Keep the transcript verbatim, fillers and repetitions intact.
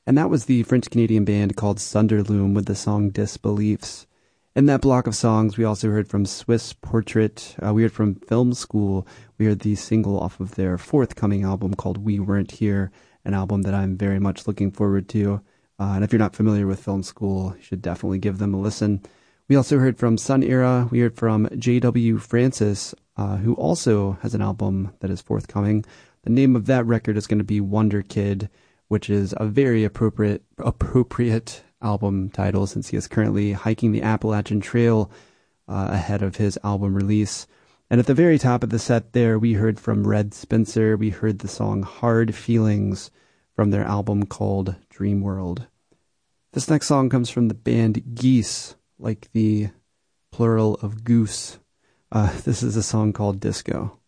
And that was the French-Canadian band called Sunderloom with the song Disbeliefs. In that block of songs, we also heard from Swiss Portrait. Uh, we heard from Film School. We heard the single off of their forthcoming album called We Weren't Here, an album that I'm very much looking forward to. Uh, and if you're not familiar with Film School, you should definitely give them a listen. We also heard from Sun Era. We heard from J W Francis, uh, who also has an album that is forthcoming. The name of that record is going to be Wonder Kid, which is a very appropriate appropriate album title since he is currently hiking the Appalachian Trail uh, ahead of his album release. And at the very top of the set there, we heard from Red Spencer. We heard the song Hard Feelings from their album called Dream World. This next song comes from the band Geese, like the plural of goose. Uh, this is a song called Disco.